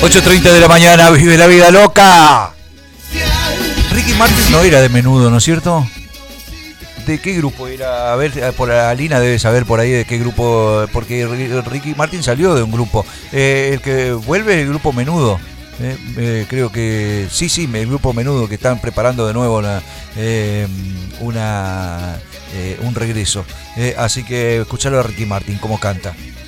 8:30 de la mañana, vive la vida loca. Ricky Martin no era de Menudo, ¿no es cierto? ¿De qué grupo era? A ver, por Alina debe saber por ahí de qué grupo, porque Ricky Martin salió de un grupo. El que vuelve es el grupo Menudo. Creo que sí, el grupo Menudo, que están preparando de nuevo un regreso. Así que escuchalo a Ricky Martin, cómo canta.